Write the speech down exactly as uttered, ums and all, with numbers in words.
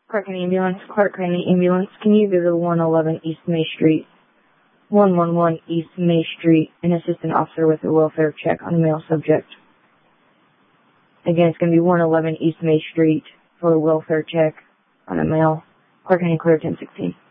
Clark County Ambulance, Clark County Ambulance, can you go to one eleven East May Street, one one one East May Street, and assist an officer with a welfare check on a male subject? Again, it's going to be one eleven East May Street for a welfare check on a male. Clark County Clear ten sixteen.